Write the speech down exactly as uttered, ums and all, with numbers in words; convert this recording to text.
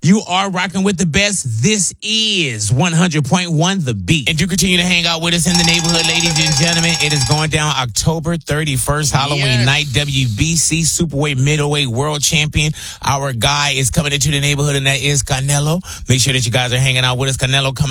You are rocking with the best. This is one hundred point one The Beat. And do continue to hang out with us in the neighborhood, ladies and gentlemen. It is going down October thirty-first, Halloween Yes. night. W B C Superweight Middleweight World Champion. Our guy is coming into the neighborhood, and that is Canelo. Make sure that you guys are hanging out with us. Canelo coming